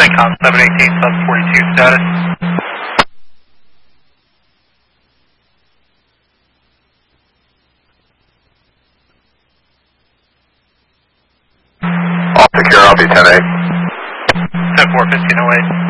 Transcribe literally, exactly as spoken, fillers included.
Com seven eighteen, sub forty-two status. All secure, I'll be ten eight. ten four, fifteen oh eight.